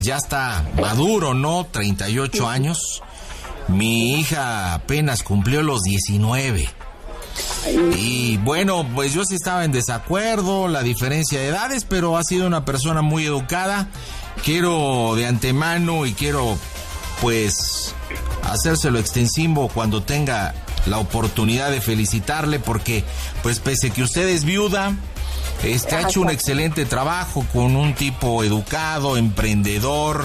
ya está maduro, ¿no? 38 años. Mi hija apenas cumplió los 19. Y bueno, pues yo sí estaba en desacuerdo, la diferencia de edades, pero ha sido una persona muy educada. Quiero de antemano y quiero pues hacérselo extensivo cuando tenga la oportunidad de felicitarle, porque pues pese que usted es viuda, ha hecho un excelente trabajo con un tipo educado, emprendedor,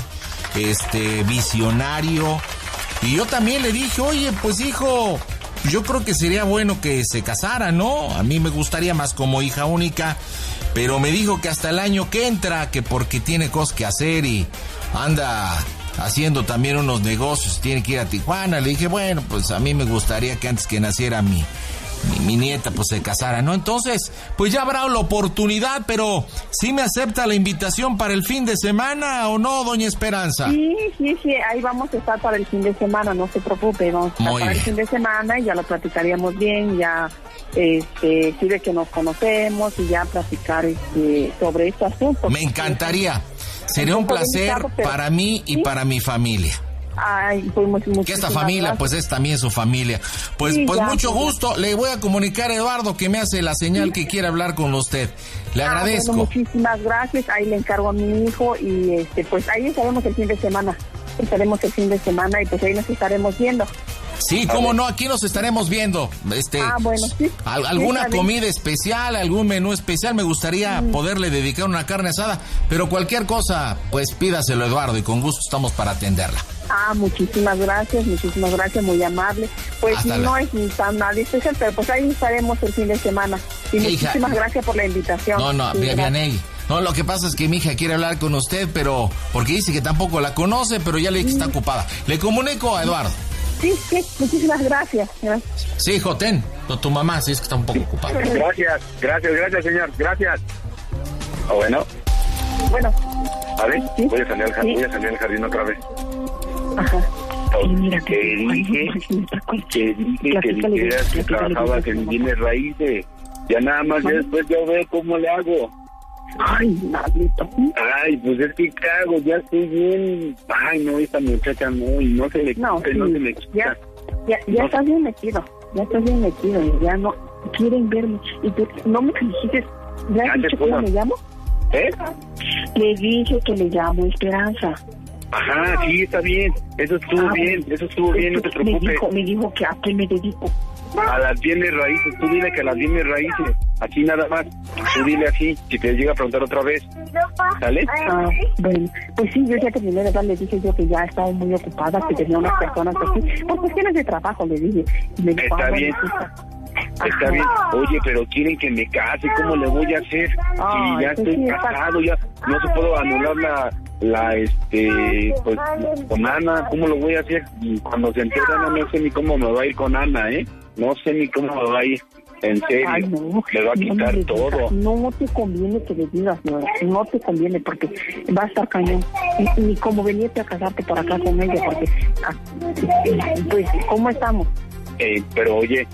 visionario. Y yo también le dije, oye, pues hijo, yo creo que sería bueno que se casara, ¿no? A mí me gustaría más como hija única, pero me dijo que hasta el año que entra, que porque tiene cosas que hacer y anda haciendo también unos negocios, tiene que ir a Tijuana. Le dije, bueno, pues a mí me gustaría que antes que naciera mi nieta pues se casara, ¿no? Entonces, pues ya habrá la oportunidad, pero ¿sí me acepta la invitación para el fin de semana o no, doña Esperanza? Sí, ahí vamos a estar para el fin de semana, no se preocupe, vamos a estar para el fin de semana y ya lo platicaríamos bien, ya sirve que nos conocemos y ya platicar sobre este asunto. Me encantaría, sería un placer para mí y para mi familia. Ay, pues que esta familia, gracias. Pues es también su familia. Pues mucho gusto. Le voy a comunicar a Eduardo que me hace la señal que quiere hablar con usted. Le agradezco. Bueno, muchísimas gracias. Ahí le encargo a mi hijo y pues ahí estaremos el fin de semana. Y pues ahí nos estaremos viendo. Sí, cómo no, aquí nos estaremos viendo. Bueno, sí. Alguna comida especial, algún menú especial, me gustaría poderle dedicar una carne asada, pero cualquier cosa, pues pídaselo, Eduardo, y con gusto estamos para atenderla. Muchísimas gracias, muy amable. Pues no es ni tan nada especial, pero pues ahí estaremos el fin de semana. Y muchísimas gracias por la invitación. No, Vianey. No, lo que pasa es que mi hija quiere hablar con usted, pero porque dice que tampoco la conoce, pero ya le dije que está ocupada. Le comunico a Eduardo. Sí, muchísimas gracias. Sí, Jotén, tu mamá, sí es que está un poco ocupada. Gracias, señor, gracias. Bueno. ¿Vale? ¿Sí? Voy a salir al jardín otra vez. Ajá. Mira, te dije que dijeras que trabajabas en bienes raíces. Ya nada más, ya después yo veo cómo le hago. Ay, maldito. Ay, pues es que ¿qué hago? Ya estoy bien. Ay, no, esta muchacha no se le quita, no se le quita. Ya estás bien metido. Y ya no quieren verme. Y tú no me dijiste, ¿ya has dicho cómo me llamo? Le dije que le llamo Esperanza. Ajá, sí, está bien. Eso estuvo bien, no te preocupes. Me dijo que a qué me dedico. A las bienes raíces, tú dile que a las bienes raíces, así nada más, tú dile así, si te llega a preguntar otra vez, ¿sale? Bueno, pues sí, yo ya terminé de hablar, le dije yo que ya estaba muy ocupada, que tenía unas personas así, por cuestiones de trabajo, le dije. Me dijo, está bien. Está bien. Oye, pero quieren que me case, ¿cómo le voy a hacer? Si ya estoy casado, ya no se puedo anular pues con Ana, ¿cómo lo voy a hacer? Y cuando se entere Ana, no sé ni cómo me va a ir con Ana, no sé ni cómo me va a ir, en serio. Ay, no, me va a quitar todo. No te conviene que le digas, no te conviene porque va a estar cañón. Ni como venirte a casarte por acá con ella, porque pues, ¿cómo estamos? Pero oye,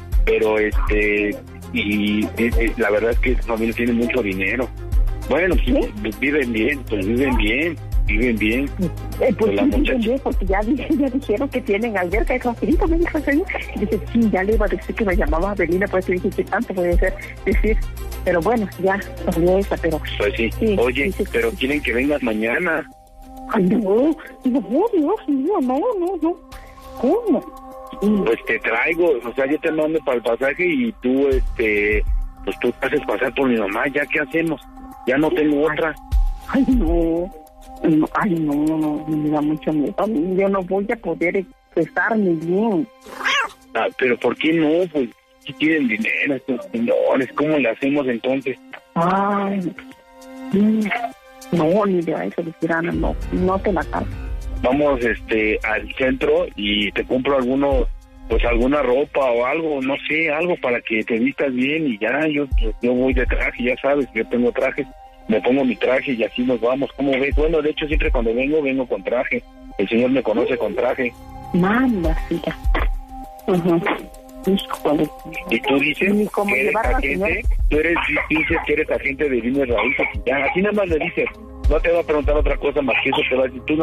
y la verdad es que esa familia tiene mucho dinero. Bueno, pues viven bien. Pues sí, viven bien, porque ya dijeron que tienen alberca y rapidito me dijo eso. Y dice, sí, ya le iba a decir que me llamaba Avelina, por eso dije que tanto puede ser decir. Pero bueno, ya salió esa, pero... Pues sí, oye, pero quieren que vengas mañana. Ay, no, Dios mío, no. ¿Cómo? Pues te traigo, o sea, yo te mando para el pasaje y tú, pues tú te haces pasar por mi mamá, ¿ya qué hacemos? Ya no tengo otra. Ay, no, me da mucho miedo. Yo no voy a poder estarme bien. Pero ¿por qué no? Pues si tienen dinero estos señores, ¿cómo le hacemos entonces? Ay, no, ni de eso, no te la cargo. Vamos al centro y te compro alguna ropa o algo, no sé, algo para que te vistas bien y ya, yo voy de traje, ya sabes, yo tengo trajes, me pongo mi traje y así nos vamos, ¿cómo ves? Bueno, de hecho siempre cuando vengo con traje, el señor me conoce con traje. Mamacita. Y tú dices que eres agente, dices que eres agente de bienes raíces, ya, así nada más le dices, no te va a preguntar otra cosa más que eso, te va a decir, tú